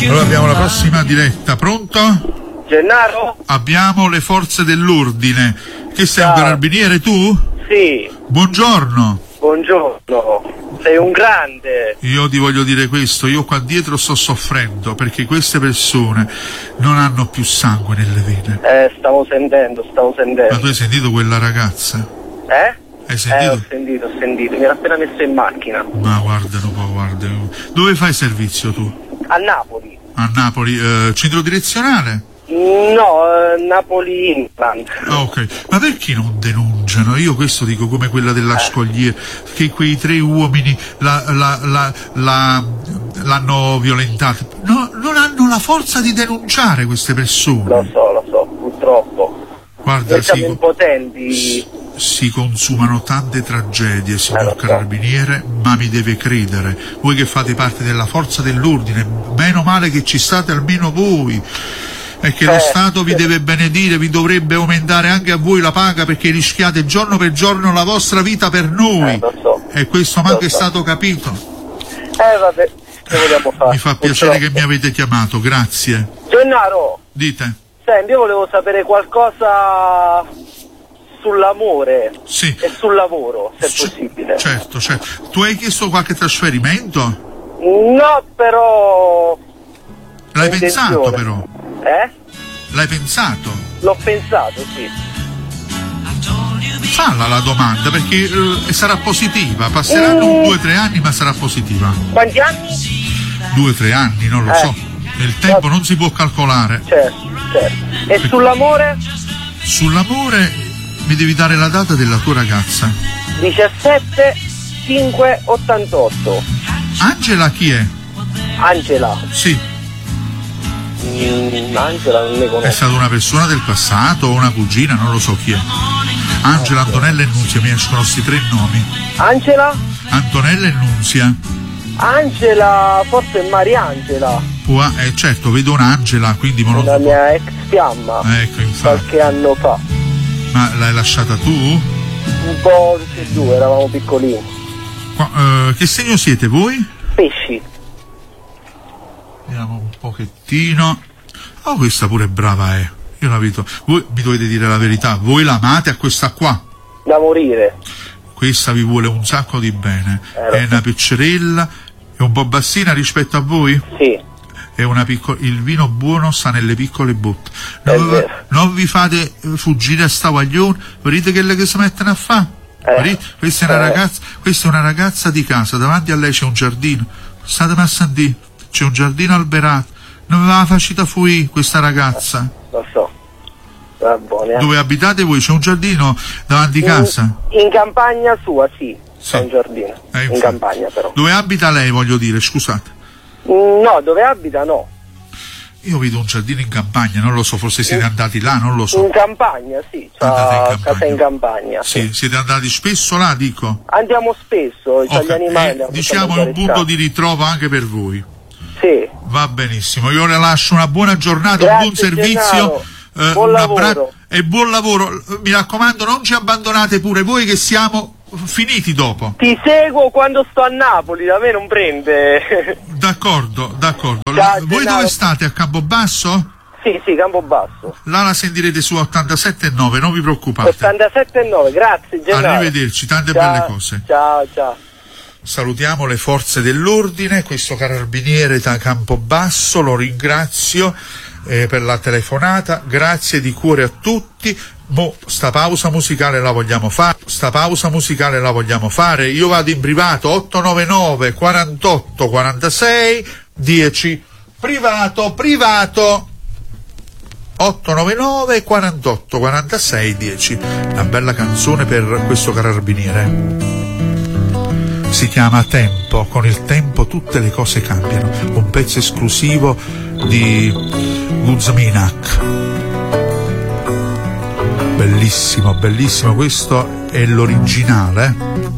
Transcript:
Allora abbiamo la prossima diretta, pronto? Gennaro? Abbiamo le forze dell'ordine. Che sei, un carabiniere tu? Sì. Buongiorno. Buongiorno, sei un grande. Io ti voglio dire questo, io qua dietro sto soffrendo perché queste persone non hanno più sangue nelle vene. Stavo sentendo. Ma tu hai sentito quella ragazza? Hai sentito? Ho sentito, mi era appena messo in macchina. Ma guarda un po', guarda. Dove fai servizio tu? A Napoli. A Napoli, centro direzionale? No, Napoli Inland. Ah, ok. Ma perché non denunciano? Io questo dico, come quella della Scogliere, che quei 3 uomini l'hanno violentata. No, non hanno la forza di denunciare queste persone. Lo so, purtroppo. Guarda, noi siamo impotenti. Si consumano tante tragedie, signor Carabiniere, ma mi deve credere. Voi che fate parte della forza dell'ordine, meno male che ci state almeno voi. E che lo Stato vi deve benedire, vi dovrebbe aumentare anche a voi la paga perché rischiate giorno per giorno la vostra vita per noi. Lo so. E questo manco è stato capito. Vabbè, che vogliamo fare? Mi fa piacere che mi avete chiamato, grazie. Gennaro! Dite. Senti, io volevo sapere qualcosa sull'amore e sul lavoro, se è possibile. Certo. Tu hai chiesto qualche trasferimento? No, però... L'hai pensato però? L'hai pensato? L'ho pensato, sì. Falla la domanda perché sarà positiva. Passeranno 2 o 3 anni ma sarà positiva. Quanti anni? 2 o 3 anni, non lo so. Il tempo non si può calcolare. Certo. E sull'amore? Sull'amore mi devi dare la data della tua ragazza. 17/5/88. Angela chi è? Angela? Sì. Angela non ne conosco. È stata una persona del passato o una cugina, non lo so chi è. Angela, Antonella e Nunzia, mi escono questi 3 nomi. Angela? Antonella e Nunzia. Angela, forse è Mariangela. Certo, vedo un'Angela, quindi una mia ex fiamma. Ecco, infatti. Qualche anno fa. Ma l'hai lasciata tu? Un po' tutti e 2, eravamo piccolini. Che segno siete voi? Pesci. Vediamo un pochettino. Oh, questa pure è brava, Io la vedo. Voi mi dovete dire la verità, voi l'amate a questa qua? Da morire. Questa vi vuole un sacco di bene. È una piccerella, è un po' bassina rispetto a voi? Sì. È il vino buono sta nelle piccole botte. Non vi fate fuggire a sta guaglione, vedete che si mettono a fare? Questa è una ragazza di casa, davanti a lei c'è un giardino. State passando lì, c'è un giardino alberato. Non ve la facete fuori questa ragazza? Lo so. Va buone. Dove abitate voi? C'è un giardino davanti a casa? In campagna sua, sì. C'è un giardino. In campagna però. Dove abita lei, voglio dire, scusate? No, dove abita no. Io vedo un giardino in campagna, non lo so, forse siete andati là, non lo so. In campagna, sì, c'ha casa in campagna. Sì, siete andati spesso là, dico? Andiamo spesso, c'ha gli animali. Diciamo è un punto di ritrovo anche per voi. Sì. Va benissimo, io le lascio una buona giornata, grazie, un buon servizio, buon lavoro. E buon lavoro. Mi raccomando, non ci abbandonate pure voi che siamo finiti dopo. Ti seguo quando sto a Napoli, da me non prende. D'accordo. Ciao, voi dove state? A Campobasso? Sì, Campobasso. Là la sentirete su 87.9, non vi preoccupate. 87.9, grazie Gennaro. Arrivederci, tante belle cose. Ciao. Salutiamo le forze dell'ordine, questo carabiniere da Campobasso, lo ringrazio per la telefonata, grazie di cuore a tutti. Sta pausa musicale la vogliamo fare, io vado in privato 899 48 46 10 privato 899 48 46 10. Una bella canzone per questo carabiniere, si chiama Tempo, con il tempo tutte le cose cambiano, un pezzo esclusivo di Guzminak. Bellissimo, questo è l'originale.